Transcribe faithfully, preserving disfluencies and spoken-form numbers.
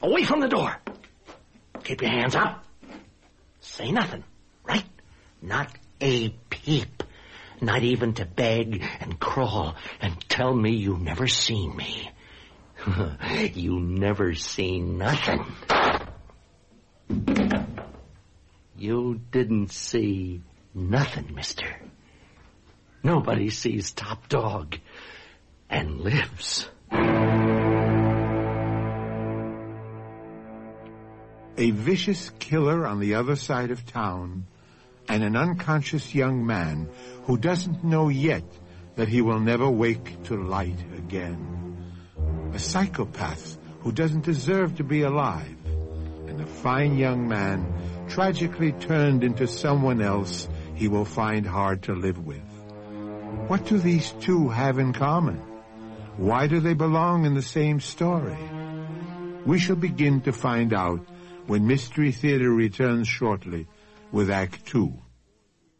Away from the door. Keep your hands up. Say nothing, right? Not a peep. Not even to beg and crawl and tell me you never seen me. You never seen nothing. You didn't see nothing, mister. Nobody sees Top Dog and lives. A vicious killer on the other side of town, and an unconscious young man who doesn't know yet that he will never wake to light again. A psychopath who doesn't deserve to be alive, and a fine young man tragically turned into someone else he will find hard to live with. What do these two have in common? Why do they belong in the same story? We shall begin to find out when Mystery Theater returns shortly with Act Two.